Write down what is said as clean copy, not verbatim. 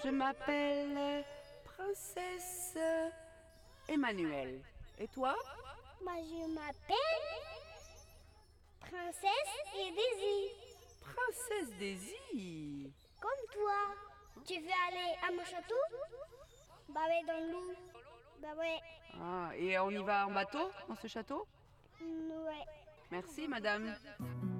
je m'appelle Princesse Emmanuelle. Et toi? Moi, je m'appelle Princesse et Daisy. Princesse Daisy. Comme toi. Tu veux aller à mon château? Bah ouais, dans l'eau. Bah ouais. Ah, et on y va en bateau dans ce château? Ouais. Merci, madame.